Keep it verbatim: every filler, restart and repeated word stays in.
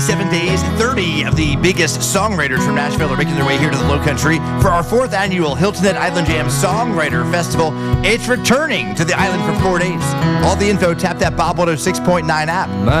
Seven days, thirty of the biggest songwriters from Nashville are making their way here to the Lowcountry for our fourth annual Hilton Head Island Jam Songwriter Festival. It's returning to the island for four days. All the info, tap that Bob one oh six point nine app.